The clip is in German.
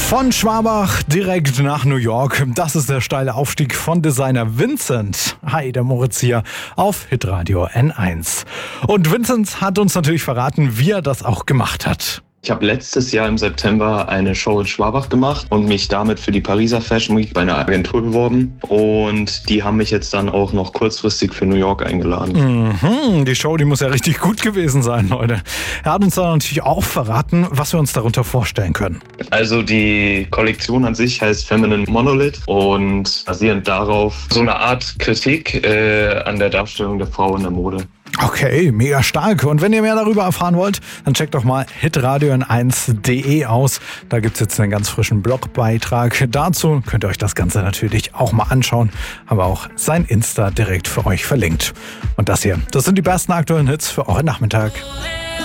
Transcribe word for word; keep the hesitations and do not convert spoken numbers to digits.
Von Schwabach direkt nach New York. Das ist der steile Aufstieg von Designer Vincent. Hi, der Moritz hier auf Hitradio N eins. Und Vincent hat uns natürlich verraten, wie er das auch gemacht hat. Ich habe letztes Jahr im September eine Show in Schwabach gemacht und mich damit für die Pariser Fashion Week bei einer Agentur beworben. Und die haben mich jetzt dann auch noch kurzfristig für New York eingeladen. Mhm, die Show, die muss ja richtig gut gewesen sein, Leute. Er hat uns dann natürlich auch verraten, was wir uns darunter vorstellen können. Also die Kollektion an sich heißt Feminine Monolith und basierend darauf so eine Art Kritik äh, an der Darstellung der Frau in der Mode. Okay, mega stark. Und wenn ihr mehr darüber erfahren wollt, dann checkt doch mal hitradio n eins punkt de aus. Da gibt's jetzt einen ganz frischen Blogbeitrag dazu. Könnt ihr euch das Ganze natürlich auch mal anschauen. Haben wir auch sein Insta direkt für euch verlinkt. Und das hier, das sind die besten aktuellen Hits für euren Nachmittag.